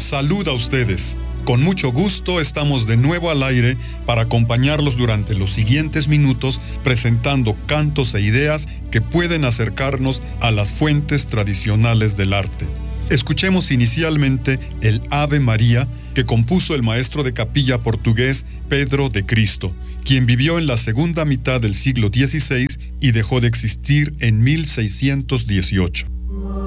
Salud a ustedes. Con mucho gusto estamos de nuevo al aire para acompañarlos durante los siguientes minutos presentando cantos e ideas que pueden acercarnos a las fuentes tradicionales del arte. Escuchemos inicialmente el Ave María que compuso el maestro de capilla portugués Pedro de Cristo, quien vivió en la segunda mitad del siglo XVI y dejó de existir en 1618.